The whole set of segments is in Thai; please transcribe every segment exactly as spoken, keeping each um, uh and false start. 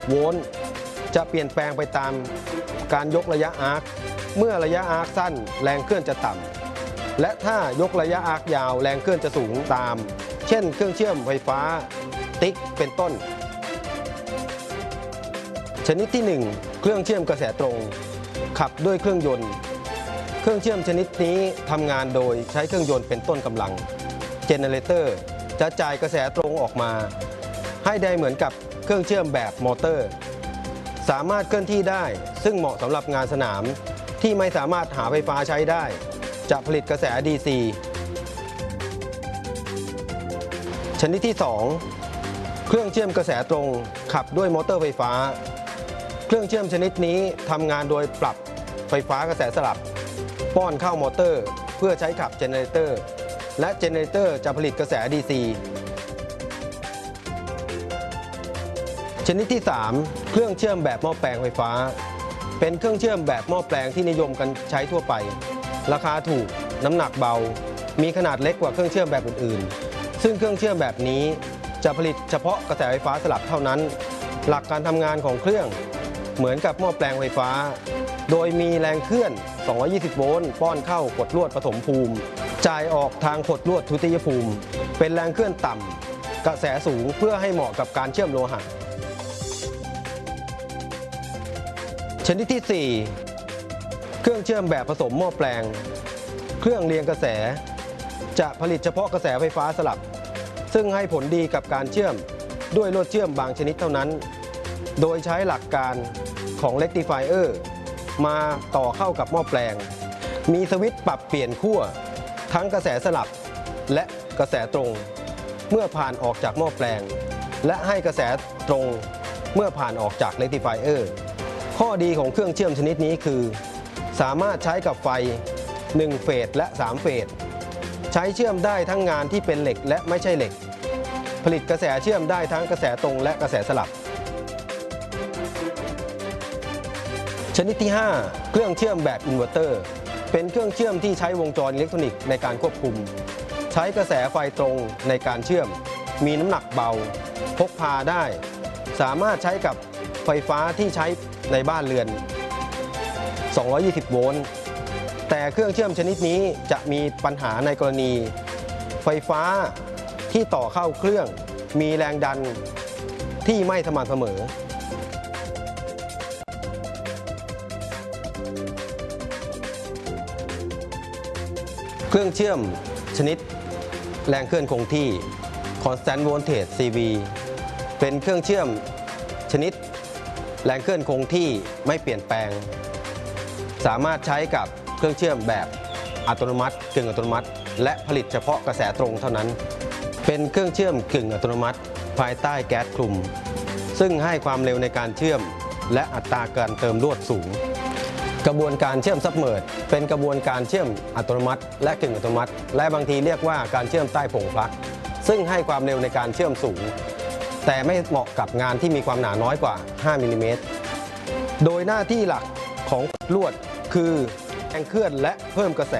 โวลต์จะเปลี่ยนแปลงไปตามการยกระยะอาร์คเมื่อระยะอาร์คสั้นแรงเคลื่อนจะต่ำและถ้ายกระยะอาร์คยาวแรงเคลื่อนจะสูงตามเช่นเครื่องเชื่อมไฟฟ้าติ๊กเป็นต้นชนิดที่หนึ่งเครื่องเชื่อมกระแสตรงขับด้วยเครื่องยนต์เครื่องเชื่อมชนิดนี้ทำงานโดยใช้เครื่องยนต์เป็นต้นกำลังเจเนเรเตอร์จะจ่ายกระแสตรงออกมาให้ได้เหมือนกับเครื่องเชื่อมแบบมอเตอร์สามารถเคลื่อนที่ได้ซึ่งเหมาะสำหรับงานสนามที่ไม่สามารถหาไฟฟ้าใช้ได้จะผลิตกระแส ดี ซี ชนิดที่สองเครื่องเชื่อมกระแสตรงขับด้วยมอเตอร์ไฟฟ้าเครื่องเชื่อมชนิดนี้ทำงานโดยปรับไฟฟ้ากระแสสลับป้อนเข้ามอเตอร์เพื่อใช้ขับเจเนเรเตอร์และเจเนเรเตอร์จะผลิตกระแส ดี ซี ชนิดที่สามเครื่องเชื่อมแบบหม้อแปลงไฟฟ้าเป็นเครื่องเชื่อมแบบหม้อแปลงที่นิยมกันใช้ทั่วไปราคาถูกน้ำหนักเบามีขนาดเล็กกว่าเครื่องเชื่อมแบบอื่นๆซึ่งเครื่องเชื่อมแบบนี้จะผลิตเฉพาะกระแสไฟฟ้าสลับเท่านั้นหลักการทำงานของเครื่องเหมือนกับหม้อแปลงไฟฟ้าโดยมีแรงเคลื่อนสองร้อยยี่สิบโวลต์ป้อนเข้ากดลวดปฐมภูมิจ่ายออกทางกดลวดทุติยภูมิเป็นแรงเคลื่อนต่ำกระแสสูงเพื่อให้เหมาะกับการเชื่อมโลหะชนิดที่สี่เครื่องเชื่อมแบบผสมหม้อแปลงเครื่องเรียงกระแสจะผลิตเฉพาะกระแสไฟฟ้าสลับซึ่งให้ผลดีกับการเชื่อมด้วยลวดเชื่อมบางชนิดเท่านั้นโดยใช้หลักการของเรคติฟายเออร์มาต่อเข้ากับหม้อแปลงมีสวิตช์ปรับเปลี่ยนขั้วทั้งกระแสสลับและกระแสตรงเมื่อผ่านออกจากหม้อแปลงและให้กระแสตรงเมื่อผ่านออกจากเรคติฟายเออร์ข้อดีของเครื่องเชื่อมชนิดนี้คือสามารถใช้กับไฟหนึ่งเฟสและสามเฟสใช้เชื่อมได้ทั้งงานที่เป็นเหล็กและไม่ใช่เหล็กผลิตกระแสเชื่อมได้ทั้งกระแสตรงและกระแสสลับชนิดที่ห้าเครื่องเชื่อมแบบอินเวอร์เตอร์เป็นเครื่องเชื่อมที่ใช้วงจรอิเล็กทรอนิกส์ในการควบคุมใช้กระแสไฟตรงในการเชื่อมมีน้ำหนักเบาพกพาได้สามารถใช้กับไฟฟ้าที่ใช้ในบ้านเรือนสองร้อยยี่สิบโวลต์แต่เครื่องเชื่อมชนิดนี้จะมีปัญหาในกรณีไฟฟ้าที่ต่อเข้าเครื่องมีแรงดันที่ไม่สม่ำเสมอเครื่องเชื่อมชนิดแรงเคลื่อนคงที่ Constant Voltage ซี วี เป็นเครื่องเชื่อมชนิดแรงเคลื่อนคงที่ไม่เปลี่ยนแปลงสามารถใช้กับเครื่องเชื่อมแบบอัตโนมัติกึ่งอัตโนมัติและผลิตเฉพาะกระแสตรงเท่านั้นเป็นเครื่องเชื่อมกึ่งอัตโนมัติภายใต้แก๊สคลุมซึ่งให้ความเร็วในการเชื่อมและอัตราการเติมลวดสูงกระบวนการเชื่อมซับเมิร์จเป็นกระบวนการเชื่อมอัตโนมัติและกึ่งอัตโนมัติและบางทีเรียกว่าการเชื่อมใต้ผงปลั๊กซึ่งให้ความเร็วในการเชื่อมสูงแต่ไม่เหมาะกับงานที่มีความหนาน้อยกว่าห้ามิลลิเมตรโดยหน้าที่หลักของลวดคือแรงเคลื่อนและเพิ่มกระแส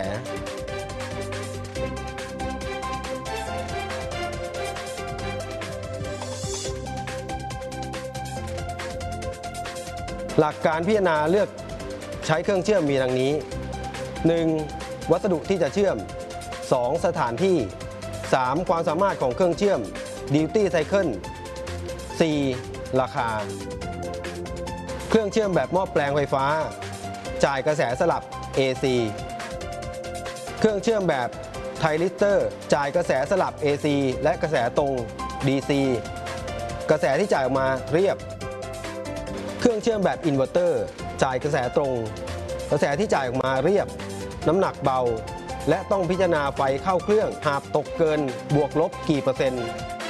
หลักการพิจารณาเลือกใช้เครื่องเชื่อมมีดังนี้ หนึ่ง วัสดุที่จะเชื่อม สอง สถานที่ สาม ความสามารถของเครื่องเชื่อม Duty Cycle สี่ ราคาเครื่องเชื่อมแบบหม้อแปลงไฟฟ้าจ่ายกระแสสลับ เอ ซี เครื่องเชื่อมแบบไทริสเตอร์จ่ายกระแสสลับ เอ ซี และกระแสตรง ดี ซี กระแสที่จ่ายออกมาเรียบเครื่องเชื่อมแบบอินเวอร์เตอร์จ่ายกระแสตรงกระแสที่จ่ายออกมาเรียบน้ำหนักเบาและต้องพิจารณาไฟเข้าเครื่องหากตกเกินบวกลบกี่เปอร์เซ็นต์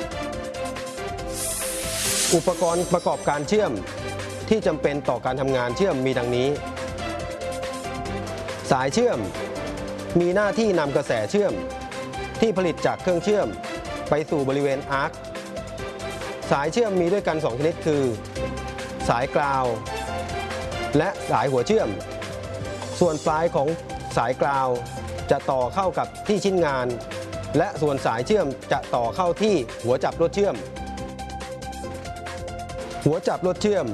อุปกรณ์ประกอบการเชื่อมที่จำเป็นต่อการทำงานเชื่อมมีดังนี้สายเชื่อมมีหน้าที่นำกระแสเชื่อมที่ผลิตจากเครื่องเชื่อมไปสู่บริเวณอาร์คสายเชื่อมมีด้วยกันสองชนิดคือสายกราวและสายหัวเชื่อมส่วนปลายของสายกราวจะต่อเข้ากับที่ชิ้นงานและส่วนสายเชื่อมจะต่อเข้าที่หัวจับลวดเชื่อมหัวจับรถเชื่อม